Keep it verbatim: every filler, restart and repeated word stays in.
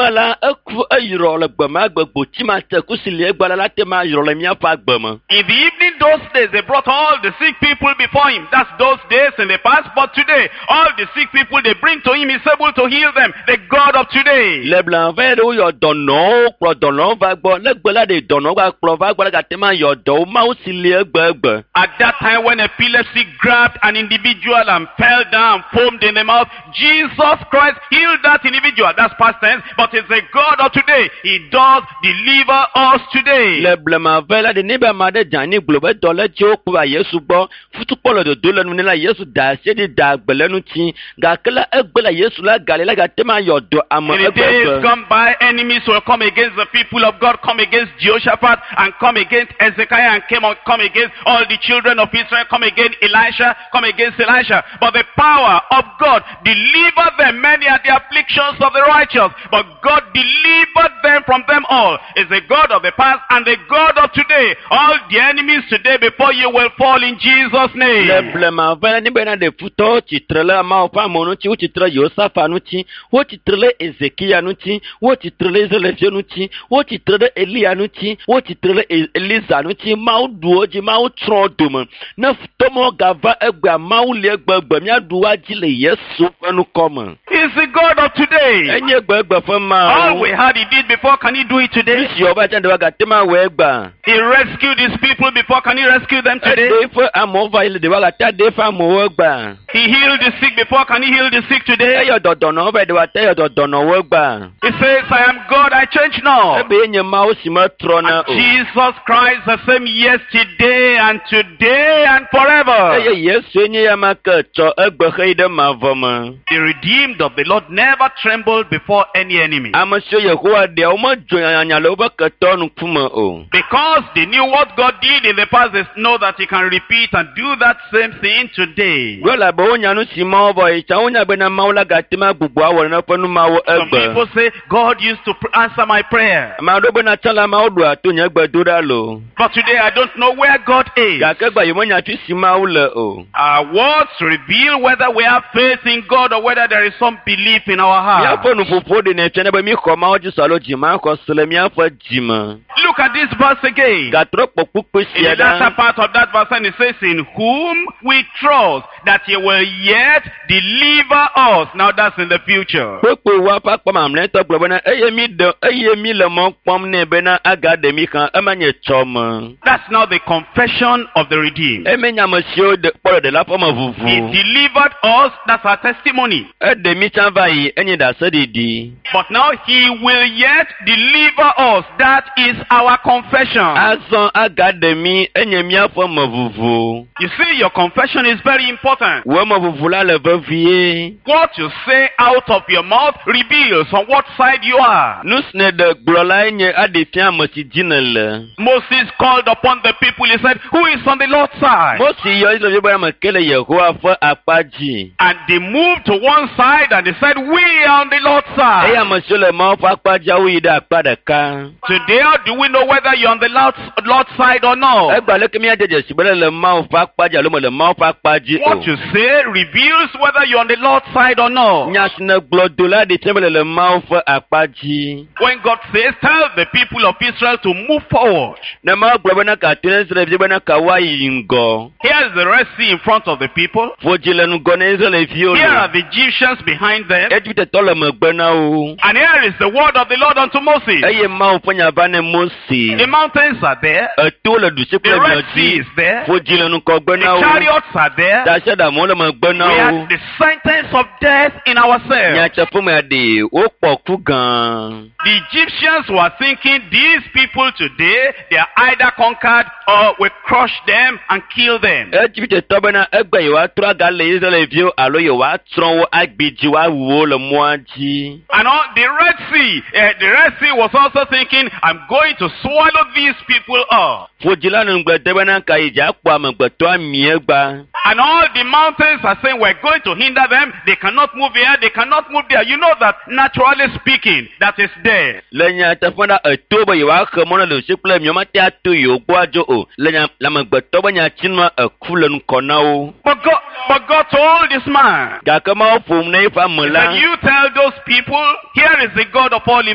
mala eku eyiro le gbema gbegbo tima te kusili egbala la tema yiro le mia fa gbema. In the evening those days they brought all the sick people before him. That's those days in the past, but today all the sick people they bring to him, he's able to heal them. The God of today. Le blan ve do yo dono klo dono va gbo le gbela de dono va klo va gbo la tema yo do ma usili egbegbe. At that time when epilepsy grabbed an individual and fell down, foamed in the mouth, Jesus Christ healed that individual. That's past tense, but it's the God of today. He does deliver us today. Le blema vela de niba made jani globe dole jo kwa Yesu bo futu polo de dole nu la Yesu da se di da gbele nu ti ga kala egbela Yesu la galela ga tema yodo am In the days come by, enemies will come against the people of God, come against Jehoshaphat, and come against Hezekiah, and came on, come against all the children of Israel, come against Elisha, come against Elisha. But the power of God delivered them. Many are the afflictions of the righteous, but God delivered them from them all. Is the God of the past and the God of today. All the enemies today before you will fall in Jesus' name. Le blema vela ni bena de futo chitrele ma pa monu chi chitre Yosafa nu chi wo chitrele Ezekiah nu chi wo chitrele Zelefia nu chi wo chitrele Elia nu chi wo chitrele Elisa nu chi ma duo ji ma tro dum na futo mo gava egba ma ule egbegbe mi aduwa ji le Yesu fenu come. He's the God of today. Enye egbegbe fe ma. All we had he did before, can he do it today? Si oba jande wa ga tema we egba. He rescued his people before, can he rescue them today? De fe amova ile de wa ga ta de fa mo egba. He healed the sick before, can he heal the sick today? Eyo dodono ba de wa te yo dodono we egba. He says, I am God, I change not. Ebe enye ma o si ma tro na o. Jesus Christ the same yesterday and today and forever. Eye Yesu enye ya ma ka cho egbe he de ma voma. The redeemed of the Lord never trembled before any enemy. Amasho Yehowa de o ma jo anya lo ba ka to nu kuma o. Because they knew what God did in the past, they know that he can repeat and do that same thing today. Wala ba onya nu si ma bo e cha onya be na ma wala ga ti ma gbugbu awore na panu ma wo Some egbe. people say, God used to pr- answer my prayer. Ma do be na chala ma odu ato nya gbe do da lo. But today I don't know where God is. Ga ke gba yo nya tu si ma ule o. Our words reveal whether we have faith in God or whether there is some belief in our Ya heart. fo nu fofo de na tene ba mi ko ma o ji salo ji ma ko sele mi afa ji ma. Look at this verse again. Ga tro popu pe In si the latter da. part of that verse, and it says, in whom we trust that he will yet deliver us. Now that's in the future. Popo wa pa pa ma mle to gbo na eye mi de eye mi le mo pom ne be na aga de mi kan e ma nye choma. That's now the confession of the redeemed. E me nya mo si o de poro de la fo ma He vuvu. delivered us. That's our testimony. E de mi chan va yi enye da se di di. But now he will yet deliver us. That is our confession. Azon aga de mi enye mi afo ma vuvu. You see, your confession is very important. Wo ma vuvu la le vie. What you say out of your mouth reveals on what side you are. Nous ne de glola enye adefia mo si jinele. Moses called upon the people. He said, who is on the Lord's side? Mo si yo ile be ma kele Yehowa fo apaji. And they moved to one side and they said, we are on the Lord's Eya side. mo so le mo fo apaji awu ida apada ka. Today, how do we know whether you're on the Lord's, Lord's side or E not? gba le kemi ajeje sibele le ma fo apaji lo mo le ma fo apaji o. What you say reveals whether you're on the Lord's side or not. Nya sne glodo la de tembele le ma fo apaji. When God says, tell the people of Israel to move forward. Na ma gbo na ka tene sre bi na ka wa yingo. Here's the Red Sea in front of the people. Fo jile nu go na Israel fi o. Here are the Egyptians behind them. E tu te to le mo gbe na o. And here is the word of the Lord unto Moses. Eye ma fo nya ba ne The Mose. mountains are there. E to le du se The pe mi Red Sea oji. is there. Fo jile nu ko gbe The na o. chariots are there. Da se da mo le mo gbe na We o. had the sentence of death in ourselves. Nya che fo me de o po ku gan. The Egyptians were thinking these people today, they are either conquered or we crush them and kill them. E ti te to be na egbe yi wa tro aga le Israel fi o alo yi wa tron wo agbiji wa wo le mo aji. And on the Red Sea, uh, the Red Sea was also thinking, I'm going to swallow these people up. Fo jila nu gbe de be na ka ija po amegbe to ami egba. And all the mountains are saying, we're going to hinder them. They cannot move here. They cannot move there. You know that naturally speaking, that is there. Le nya te fo na e to be yi wa ke mo na le se ple mi o ma te atu yi o gbo ajo o. Le nya la megbe to be nya chinwa e ku le nu ko na o. But God, but God told this man, Ga ke ma o fo ne fa mo la. that you tell those people, here is the God of all